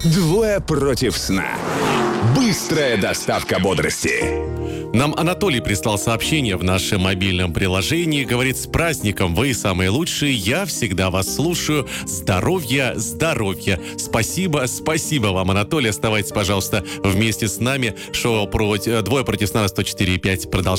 Двое против сна. Быстрая доставка бодрости. Нам Анатолий прислал сообщение в нашем мобильном приложении. Говорит: с праздником, вы самые лучшие, я всегда вас слушаю. Здоровья, здоровья. Спасибо вам, Анатолий. Оставайтесь, пожалуйста, вместе с нами. Шоу «Двое против сна» на 104.5 продолжается.